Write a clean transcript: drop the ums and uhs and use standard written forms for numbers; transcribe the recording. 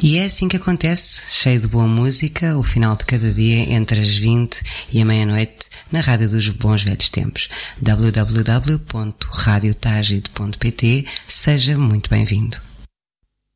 E é assim que acontece, cheio de boa música, o final de cada dia entre as 20 e a meia-noite na Rádio dos Bons Velhos Tempos. www.radiotagide.pt. Seja muito bem-vindo.